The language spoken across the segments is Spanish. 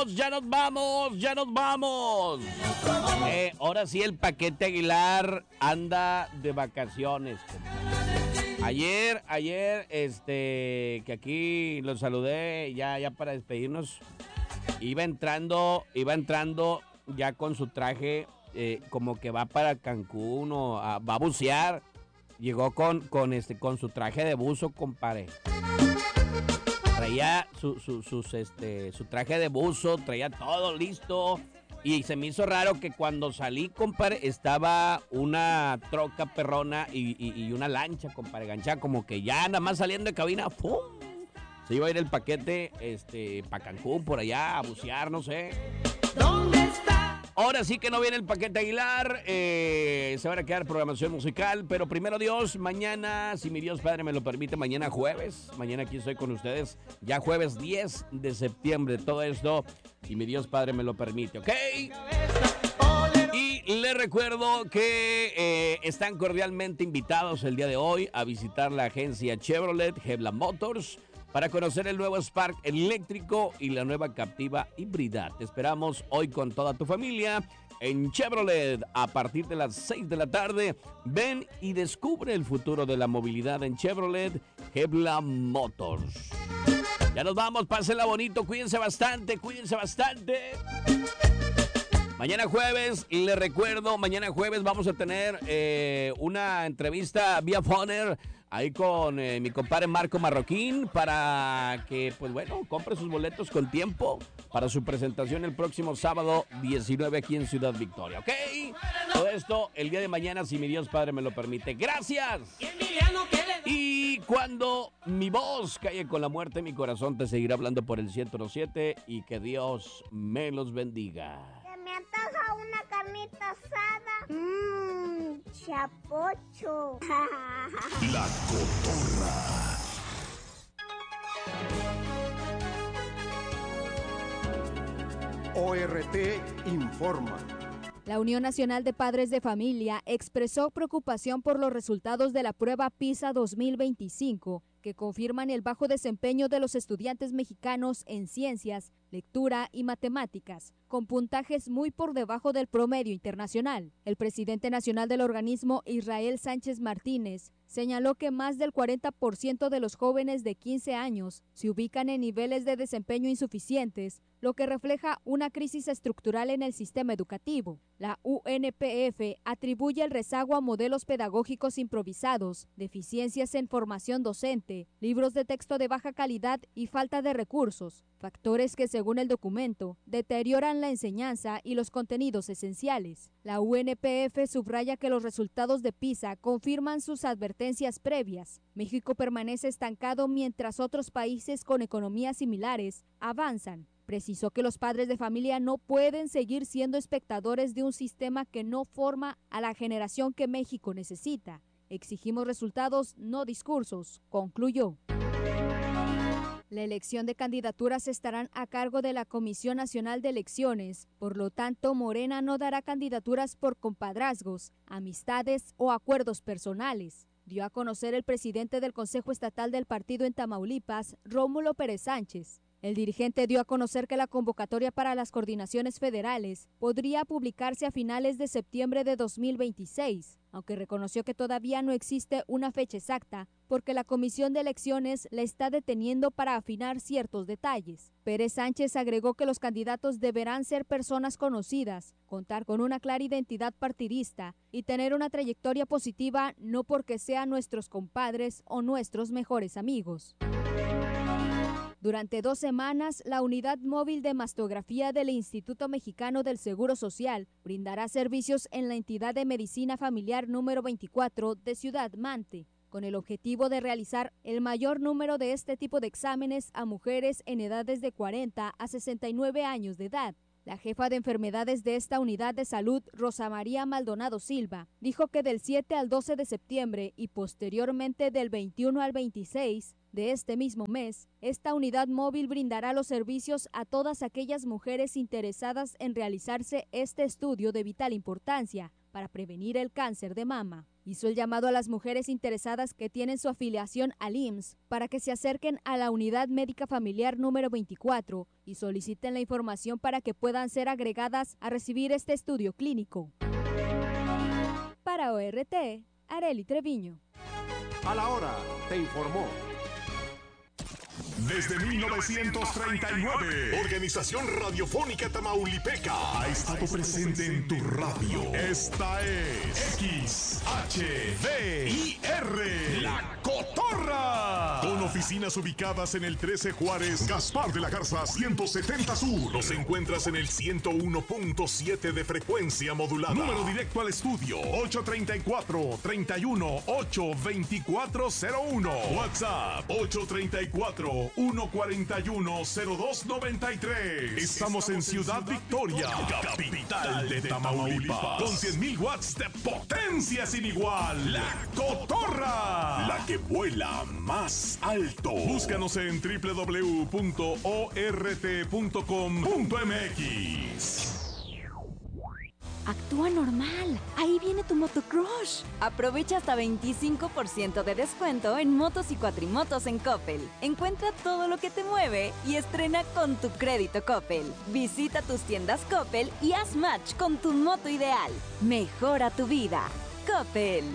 ya nos vamos, ya nos vamos. Ahora sí el paquete Aguilar anda de vacaciones. Ayer, que aquí los saludé ya para despedirnos, iba entrando ya con su traje, como que va para Cancún o va a bucear. Llegó con su traje de buzo, compadre. Traía su traje de buzo, traía todo listo. Y se me hizo raro que cuando salí, compadre, estaba una troca perrona y una lancha, compadre, ganchada, como que ya nada más saliendo de cabina, ¡pum! Se iba a ir el paquete, para Cancún, por allá, a bucear, no sé. ¿Dónde está? Ahora sí que no viene el paquete Aguilar, se van a quedar programación musical, pero primero Dios, mañana, si mi Dios Padre me lo permite, mañana jueves, mañana aquí estoy con ustedes, ya jueves 10 de septiembre, todo esto, si mi Dios Padre me lo permite, ¿ok? Y les recuerdo que están cordialmente invitados el día de hoy a visitar la agencia Chevrolet Hebla Motors, para conocer el nuevo Spark eléctrico y la nueva Captiva híbrida. Te esperamos hoy con toda tu familia en Chevrolet a partir de las 6 de la tarde. Ven y descubre el futuro de la movilidad en Chevrolet Hebla Motors. Ya nos vamos, pásenla bonito, cuídense bastante. Mañana jueves, les recuerdo, mañana jueves vamos a tener una entrevista vía Foner ahí con mi compadre Marco Marroquín para que, pues bueno, compre sus boletos con tiempo para su presentación el próximo sábado 19 aquí en Ciudad Victoria, ¿ok? Todo esto el día de mañana, si mi Dios Padre me lo permite. ¡Gracias! Y cuando mi voz calle con la muerte, mi corazón te seguirá hablando por el 107 y que Dios me los bendiga. Me antoja una carnita asada. Chapocho. La Cotorra. ORT informa. La Unión Nacional de Padres de Familia expresó preocupación por los resultados de la prueba PISA 2025, que confirman el bajo desempeño de los estudiantes mexicanos en ciencias, lectura y matemáticas, con puntajes muy por debajo del promedio internacional. El presidente nacional del organismo, Israel Sánchez Martínez, señaló que más del 40% de los jóvenes de 15 años se ubican en niveles de desempeño insuficientes, lo que refleja una crisis estructural en el sistema educativo. La UNPF atribuye el rezago a modelos pedagógicos improvisados, deficiencias en formación docente, libros de texto de baja calidad y falta de recursos, factores que, según el documento, deterioran la enseñanza y los contenidos esenciales. La UNPF subraya que los resultados de PISA confirman sus advertencias previas. México permanece estancado mientras otros países con economías similares avanzan. Precisó que los padres de familia no pueden seguir siendo espectadores de un sistema que no forma a la generación que México necesita. Exigimos resultados, no discursos, concluyó. La elección de candidaturas estarán a cargo de la Comisión Nacional de Elecciones, por lo tanto, Morena no dará candidaturas por compadrazgos, amistades o acuerdos personales, dio a conocer el presidente del Consejo Estatal del partido en Tamaulipas, Rómulo Pérez Sánchez. El dirigente dio a conocer que la convocatoria para las coordinaciones federales podría publicarse a finales de septiembre de 2026, aunque reconoció que todavía no existe una fecha exacta porque la Comisión de Elecciones la está deteniendo para afinar ciertos detalles. Pérez Sánchez agregó que los candidatos deberán ser personas conocidas, contar con una clara identidad partidista y tener una trayectoria positiva, no porque sean nuestros compadres o nuestros mejores amigos. Durante 2 semanas, la unidad móvil de mastografía del Instituto Mexicano del Seguro Social brindará servicios en la entidad de medicina familiar número 24 de Ciudad Mante, con el objetivo de realizar el mayor número de este tipo de exámenes a mujeres en edades de 40 a 69 años de edad. La jefa de enfermedades de esta unidad de salud, Rosa María Maldonado Silva, dijo que del 7 al 12 de septiembre y posteriormente del 21 al 26 de este mismo mes, esta unidad móvil brindará los servicios a todas aquellas mujeres interesadas en realizarse este estudio de vital importancia para prevenir el cáncer de mama. hizo el llamado a las mujeres interesadas que tienen su afiliación al IMSS para que se acerquen a la Unidad Médica Familiar número 24 y soliciten la información para que puedan ser agregadas a recibir este estudio clínico. Para ORT, Arely Treviño. A la hora, te informó. Desde 1939, Organización Radiofónica Tamaulipeca ha estado presente en tu radio. Esta es XHDIR, La Cotorra. Con oficinas ubicadas en el 13 Juárez, Gaspar de la Garza 170 Sur. Nos encuentras en el 101.7 de frecuencia modulada. Número directo al estudio 834-31-82401. WhatsApp 834-141-0293. Estamos en Ciudad Victoria, capital de Tamaulipas, con 100,000 watts de potencia sin igual. La Cotorra, la que vuela más alto. Búscanos en www.ort.com.mx. Actúa normal. Ahí viene tu motocrush. Aprovecha hasta 25% de descuento en motos y cuatrimotos en Coppel. Encuentra todo lo que te mueve y estrena con tu crédito Coppel. Visita tus tiendas Coppel y haz match con tu moto ideal. Mejora tu vida. Coppel.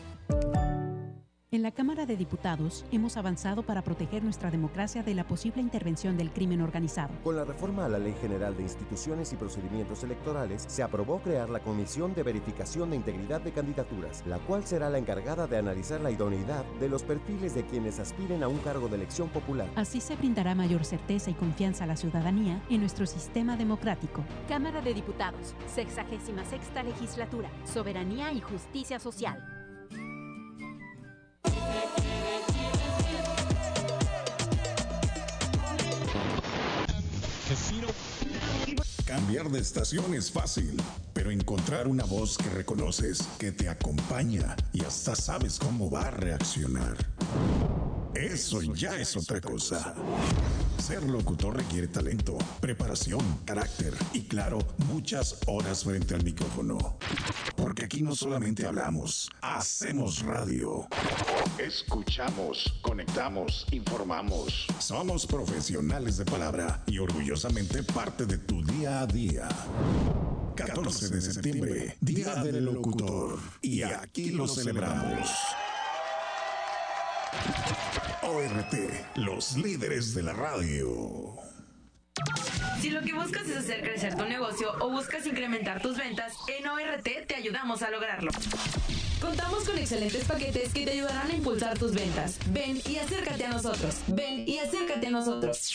En la Cámara de Diputados hemos avanzado para proteger nuestra democracia de la posible intervención del crimen organizado. Con la reforma a la Ley General de Instituciones y Procedimientos Electorales, se aprobó crear la Comisión de Verificación de Integridad de Candidaturas, la cual será la encargada de analizar la idoneidad de los perfiles de quienes aspiren a un cargo de elección popular. Así se brindará mayor certeza y confianza a la ciudadanía en nuestro sistema democrático. Cámara de Diputados, 66ª Legislatura, Soberanía y Justicia Social. Cambiar de estación es fácil, pero encontrar una voz que reconoces, que te acompaña y hasta sabes cómo va a reaccionar, eso ya es otra cosa. Ser locutor requiere talento, preparación, carácter y, claro, muchas horas frente al micrófono. Porque aquí no solamente hablamos, hacemos radio. Escuchamos, conectamos, informamos. Somos profesionales de palabra y orgullosamente parte de tu día a día. 14 de septiembre, Día del Locutor. Y aquí lo celebramos. ORT, los líderes de la radio. Si lo que buscas es hacer crecer tu negocio o buscas incrementar tus ventas, en ORT te ayudamos a lograrlo. Contamos con excelentes paquetes que te ayudarán a impulsar tus ventas. Ven y acércate a nosotros. Ven y acércate a nosotros.